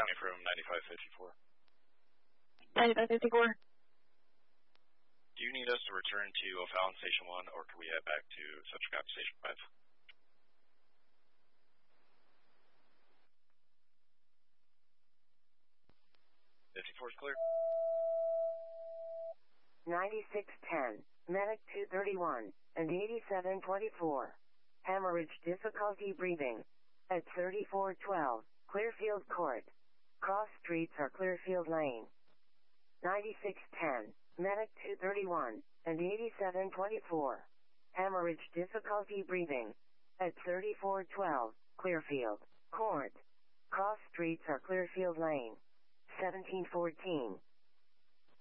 County from 9554. 9554. Do you need us to return to O'Fallon Station 1, or can we head back to Central County Station 5? 54 is clear. 9610, Medic 231, and 8724. Hemorrhage difficulty breathing. At 3412, Clearfield Court. Cross streets are Clearfield Lane. 9610, Medic 231, and 8724. Hemorrhage difficulty breathing. At 3412, Clearfield Court. Cross streets are Clearfield Lane. 1714,